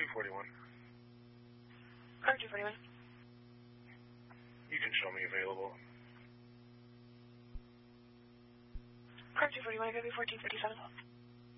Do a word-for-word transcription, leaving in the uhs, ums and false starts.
two forty-one. Car two forty-one. You can show me available. Car two forty-one, I got fourteen fifty-seven.